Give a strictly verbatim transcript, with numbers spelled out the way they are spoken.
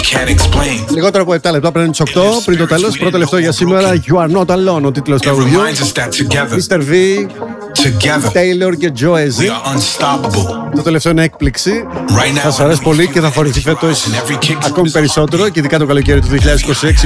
Λιγότερο από επτά λεπτά πριν τις οκτώ. Πριν το τέλος, πρώτο λεπτό για σήμερα. You are not alone, ο τίτλος του τραγουδιού. μίστερ V, Taylor και Joe Ezzy. Το τελευταίο είναι έκπληξη. Θα σας αρέσει πολύ και θα φορηθεί φέτος ακόμη περισσότερο, και ειδικά το καλοκαίρι του δύο χιλιάδες είκοσι έξι.